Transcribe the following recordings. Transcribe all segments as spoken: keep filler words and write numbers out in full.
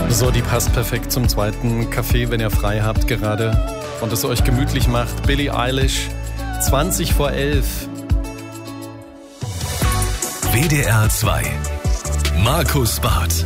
So, die passt perfekt zum zweiten Kaffee, wenn ihr frei habt gerade und es euch gemütlich macht. Billie Eilish, zwanzig vor elf. W D R zwei. Markus Barth.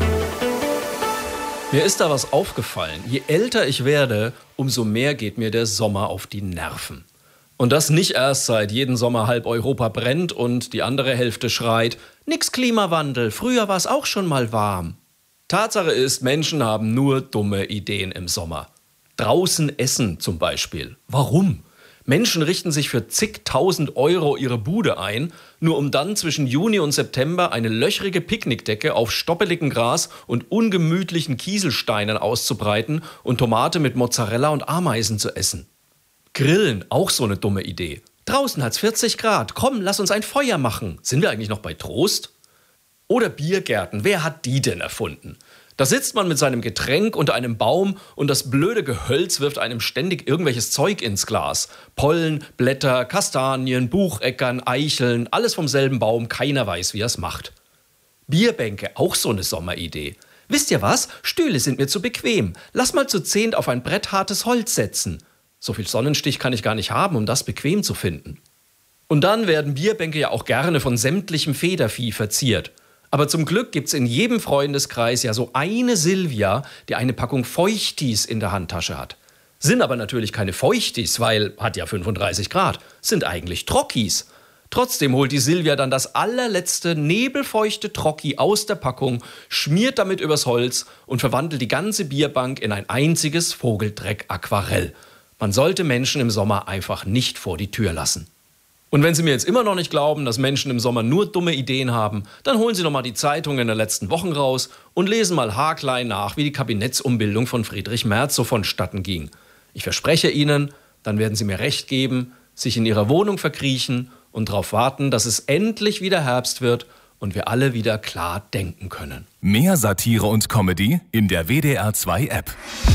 Mir ist da was aufgefallen. Je älter ich werde, umso mehr geht mir der Sommer auf die Nerven. Und das nicht erst seit jeden Sommer halb Europa brennt und die andere Hälfte schreit, nix Klimawandel, früher war es auch schon mal warm. Tatsache ist, Menschen haben nur dumme Ideen im Sommer. Draußen essen zum Beispiel. Warum? Menschen richten sich für zigtausend Euro ihre Bude ein, nur um dann zwischen Juni und September eine löchrige Picknickdecke auf stoppeligem Gras und ungemütlichen Kieselsteinen auszubreiten und Tomate mit Mozzarella und Ameisen zu essen. Grillen, auch so eine dumme Idee. Draußen hat's vierzig Grad, komm, lass uns ein Feuer machen. Sind wir eigentlich noch bei Trost? Oder Biergärten, wer hat die denn erfunden? Da sitzt man mit seinem Getränk unter einem Baum und das blöde Gehölz wirft einem ständig irgendwelches Zeug ins Glas. Pollen, Blätter, Kastanien, Bucheckern, Eicheln, alles vom selben Baum, keiner weiß, wie er es macht. Bierbänke, auch so eine Sommeridee. Wisst ihr was? Stühle sind mir zu bequem. Lass mal zu zehnt auf ein bretthartes Holz setzen. So viel Sonnenstich kann ich gar nicht haben, um das bequem zu finden. Und dann werden Bierbänke ja auch gerne von sämtlichem Federvieh verziert. Aber zum Glück gibt's in jedem Freundeskreis ja so eine Silvia, die eine Packung Feuchtis in der Handtasche hat. Sind aber natürlich keine Feuchtis, weil hat ja fünfunddreißig Grad, sind eigentlich Trockis. Trotzdem holt die Silvia dann das allerletzte nebelfeuchte Trocki aus der Packung, schmiert damit übers Holz und verwandelt die ganze Bierbank in ein einziges Vogeldreck-Aquarell. Man sollte Menschen im Sommer einfach nicht vor die Tür lassen. Und wenn Sie mir jetzt immer noch nicht glauben, dass Menschen im Sommer nur dumme Ideen haben, dann holen Sie noch mal die Zeitungen der letzten Wochen raus und lesen mal haarklein nach, wie die Kabinettsumbildung von Friedrich Merz so vonstatten ging. Ich verspreche Ihnen, dann werden Sie mir recht geben, sich in Ihrer Wohnung verkriechen und darauf warten, dass es endlich wieder Herbst wird und wir alle wieder klar denken können. Mehr Satire und Comedy in der W D R zwei App.